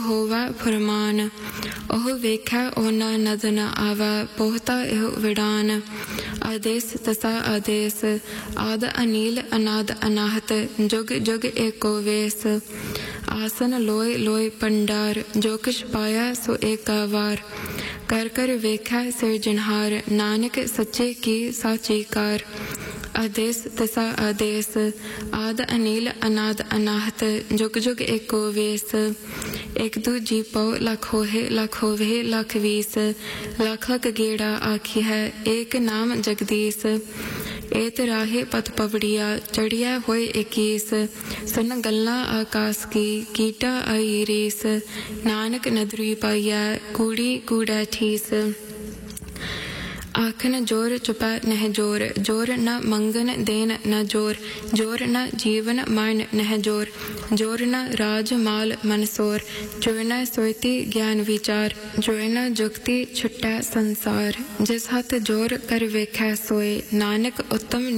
ਹੋਵਾ ਫੁਰਮਾਨ। ਉਹ ਵੇਖੈ ਉਹਨਾਂ ਨਦ ਨ ਆਵੈ ਬਹੁਤਾ ਇਹੋ ਵਿਡਾਨ। ਆਦੇਸ ਤਸਾ ਆਦੇਸ ਆਦ ਅਨੀਲ ਅਨਾਦ ਅਨਾਹਤ ਜੁਗ ਜੁਗ ਏਕੋ ਵੇਸ। ਆਸਨ ਲੋਏ ਲੋਏ ਪੰਡਾਰ ਜੋ ਕਿਛ ਪਾਇਆ ਸੋ ਏਕਾ ਵਾਰ। ਕਰ ਕਰ ਵੇਖੈ ਸਿਰਜਣਹਾਰ ਨਾਨਕ ਸੱਚੇ ਕੀ ਸਾਚੀ ਕਾਰ। ਆਦੇਸ ਤਸਾ ਆਦੇਸ ਆਦ ਅਨੀਲ ਅਨਾਦ ਅਨਾਹਤ ਜੁਗ ਜੁਗ ਏਕੋ ਵੇਸ। ਇੱਕ ਦੂਜੀ ਪਉ ਲੱਖ ਹੋਏ ਲੱਖ ਹੋਵੇ ਲੱਖ ਵੀਸ। ਲੱਖ ਲੱਖ ਗੇੜਾ ਆਖੀ ਹੈ ਏਕ ਨਾਮ ਜਗਦੀਸ। ਏਤ ਰਾਹੇ ਪਤ ਪਵੜੀਆ ਚੜਿਆ ਹੋਏ 21। ਸੁਨ ਗੱਲਾਂ ਆਕਾਸ ਕੀ ਕੀਟਾ ਆਈ ਰੀਸ। ਨਾਨਕ ਨਦਰੀ ਪਾਈਆ ਕੂੜੀ ਕੂੜਾ ਠੀਸ। ਆਖਨ ਜੋਰ ਚੁਪੈ ਨਹਿ ਜੋਰ ਜੋਰ ਨ ਮੰਗਨ ਦੇਨ ਨ ਜੋਰ। ਜੋਰ ਨ ਜੀਵਨ ਮਰਨ ਨਹਿ ਜੋਰ ਜੋਰ ਨ ਰਾਜ ਮਾਲ ਮਨਸੋਰ। ਜੋਰ ਨ ਸੋਇਤੀ ਗਿਆਨ ਵਿਚਾਰ ਜੋਰ ਨ ਜੁਗਤੀ ਛੁਟੈ ਸੰਸਾਰ। ਜਿਸ ਹੱਥ ਜੋਰ ਕਰ ਵੇਖੈ ਸੋਏ ਨਾਨਕ ਉੱਤਮ